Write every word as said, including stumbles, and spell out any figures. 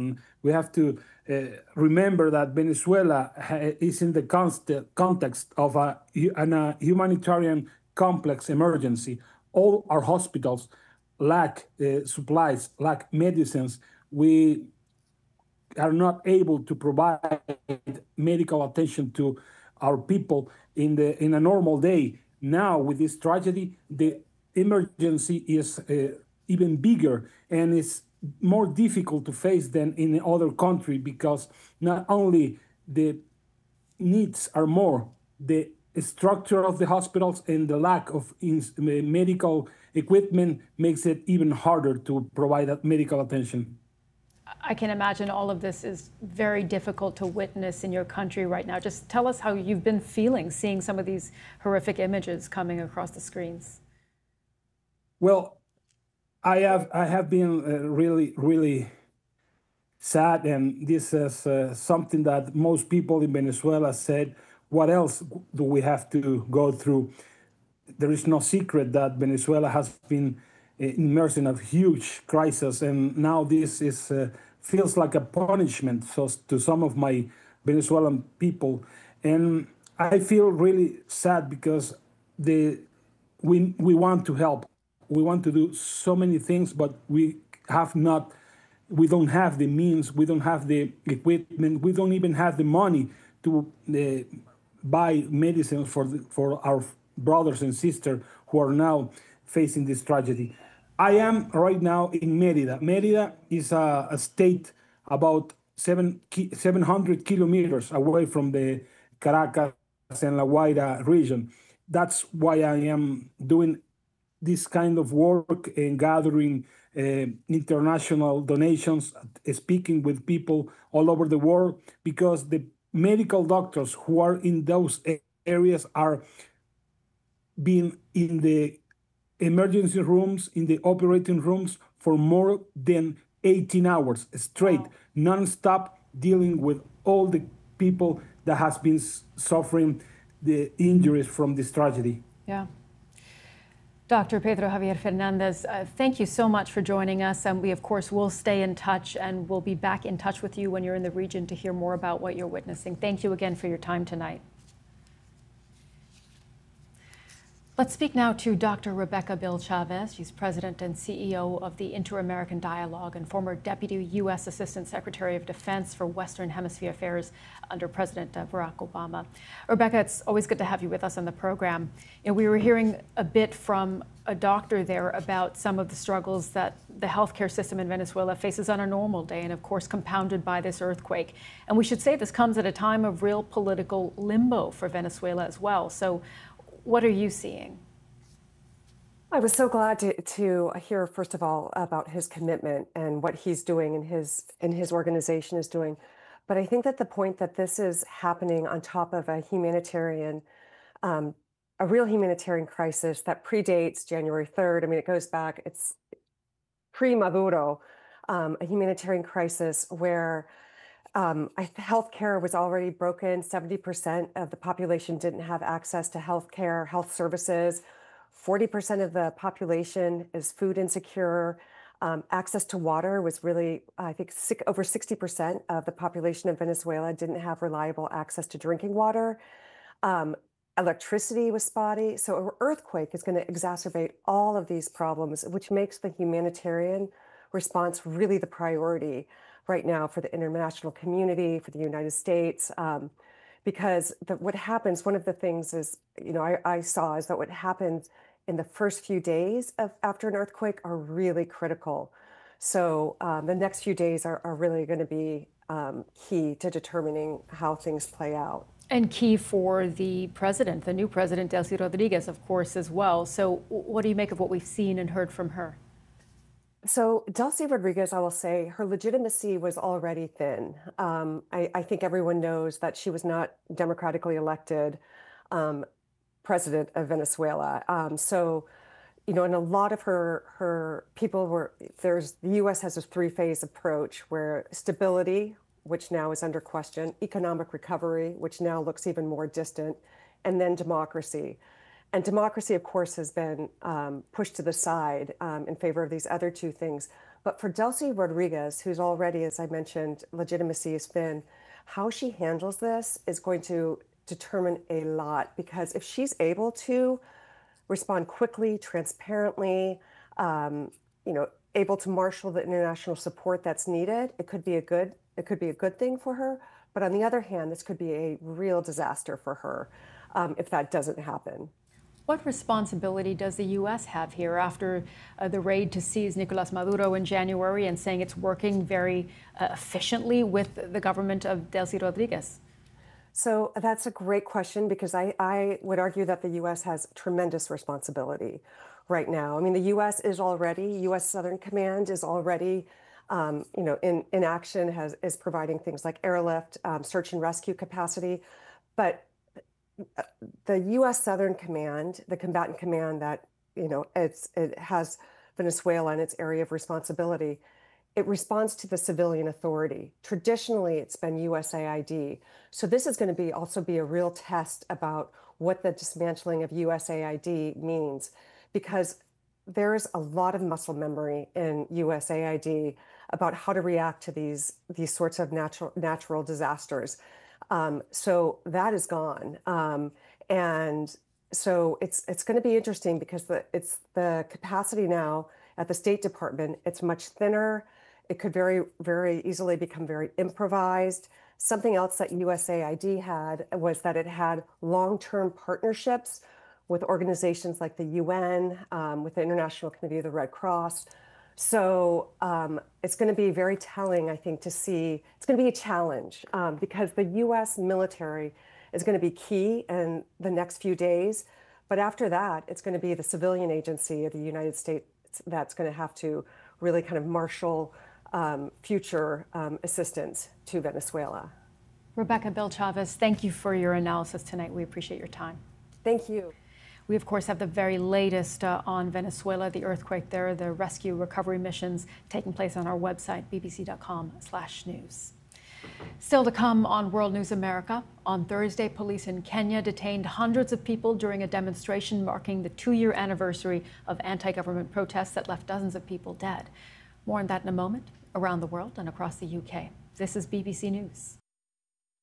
And we have to uh, remember that Venezuela is in the context of a, an, a humanitarian complex emergency. All our hospitals lack uh, supplies, lack medicines. We are not able to provide medical attention to our people in the in a normal day. Now, with this tragedy, the emergency is uh, even bigger, and it's more difficult to face than in other country, because not only the needs are more, the structure of the hospitals and the lack of medical equipment makes it even harder to provide that medical attention. I can imagine all of this is very difficult to witness in your country right now. Just tell us how you've been feeling seeing some of these horrific images coming across the screens. Well, I have I have been uh, really, really sad, and this is uh, something that most people in Venezuela said, what else do we have to go through? There is no secret that Venezuela has been immersed in a huge crisis, and now this is uh, feels like a punishment so, to some of my Venezuelan people. And I feel really sad because the we we want to help. We want to do so many things, but we have not, we don't have the means, we don't have the equipment, we don't even have the money to uh, buy medicines for, the, for our brothers and sisters who are now facing this tragedy. I am right now in Mérida. Mérida is a, a state about seven, seven hundred kilometers away from the Caracas and La Guaira region. That's why I am doing this kind of work and gathering uh, international donations, speaking with people all over the world, because the medical doctors who are in those areas are being in the emergency rooms, in the operating rooms for more than eighteen hours straight, wow. Non-stop, dealing with all the people that has been suffering the injuries from this tragedy. Yeah. Doctor Pedro Javier Fernandez, uh, thank you so much for joining us. And we, of course, will stay in touch, and we'll be back in touch with you when you're in the region to hear more about what you're witnessing. Thank you again for your time tonight. Let's speak now to Doctor Rebecca Bill Chavez. She's president and C E O of the Inter-American Dialogue and former Deputy U S Assistant Secretary of Defense for Western Hemisphere Affairs under President Barack Obama. Rebecca, it's always good to have you with us on the program. You know, we were hearing a bit from a doctor there about some of the struggles that the healthcare system in Venezuela faces on a normal day, and of course compounded by this earthquake. And we should say this comes at a time of real political limbo for Venezuela as well. So what are you seeing? I was so glad to, to hear, first of all, about his commitment and what he's doing and his, and his organization is doing. But I think that the point that this is happening on top of a humanitarian, um, a real humanitarian crisis that predates January third. I mean, it goes back, it's pre-Maduro, um, a humanitarian crisis where Um, healthcare was already broken. seventy percent of the population didn't have access to healthcare, health services. forty percent of the population is food insecure. Um, access to water was really, I think, six, over sixty percent of the population of Venezuela didn't have reliable access to drinking water. Um, electricity was spotty. So an earthquake is going to exacerbate all of these problems, which makes the humanitarian response really the priority right now for the international community, for the United States, um, because the, what happens, one of the things is, you know, I, I saw is that what happens in the first few days of after an earthquake are really critical. So um, the next few days are, are really going to be um, key to determining how things play out. And key for the president, the new president, Delcy Rodriguez, of course, as well. So what do you make of what we've seen and heard from her? So Delcy Rodriguez, I will say, her legitimacy was already thin. Um, I, I think everyone knows that she was not democratically elected um, president of Venezuela. Um, so, you know, and a lot of her her people were, there's, the U S has a three-phase approach where stability, which now is under question, economic recovery, which now looks even more distant, and then democracy. And democracy, of course, has been um, pushed to the side um, in favor of these other two things. But for Delcy Rodriguez, who's already, as I mentioned, legitimacy is thin, how she handles this is going to determine a lot, because if she's able to respond quickly, transparently, um, you know, able to marshal the international support that's needed, it could be a good it could be a good thing for her. But on the other hand, this could be a real disaster for her um, if that doesn't happen. What responsibility does the U S have here after uh, the raid to seize Nicolas Maduro in January and saying it's working very uh, efficiently with the government of Delcy Rodriguez? So that's a great question, because I, I would argue that the U S has tremendous responsibility right now. I mean, the U S is already, U S Southern Command is already, um, you know, in, in action, has, is providing things like airlift, um, search and rescue capacity. But the U S Southern Command, the combatant command that, you know, it's, it has Venezuela in its area of responsibility, it responds to the civilian authority. Traditionally, it's been U S A I D. So this is going to be also be a real test about what the dismantling of U S A I D means, because there's a lot of muscle memory in U S A I D about how to react to these, these sorts of natural, natural disasters. Um, so that is gone. Um, and so it's, it's going to be interesting, because the, it's the capacity now at the State Department, it's much thinner. It could very, very easily become very improvised. Something else that U S A I D had was that it had long-term partnerships with organizations like the U N, um, with the International Committee of the Red Cross. So um, it's going to be very telling, I think, to see. It's going to be a challenge um, because the U S military is going to be key in the next few days. But after that, it's going to be the civilian agency of the United States that's going to have to really kind of marshal um, future um, assistance to Venezuela. Rebecca Bill Chavez, thank you for your analysis tonight. We appreciate your time. Thank you. We, of course, have the very latest uh, on Venezuela, the earthquake there, the rescue recovery missions taking place on our website, b b c dot com slash news. Still to come on World News America, on Thursday, police in Kenya detained hundreds of people during a demonstration marking the two-year anniversary of anti-government protests that left dozens of people dead. More on that in a moment, around the world and across the U K. This is B B C News.